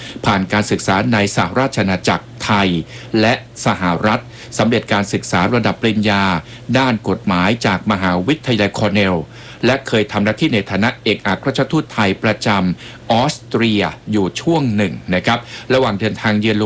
ผ่านการศึกษาในสหราชอาณาจักรไทยและสหรัฐสำเร็จการศึกษาระดับปริญญาด้านกฎหมายจากมหาวิทยาลัยคอร์เนลและเคยทำหน้าที่ในฐานะเอกอัครราชทูตไทยประจำออสเตรียอยู่ช่วงหนึ่งนะครับระหว่างเดินทางเยือน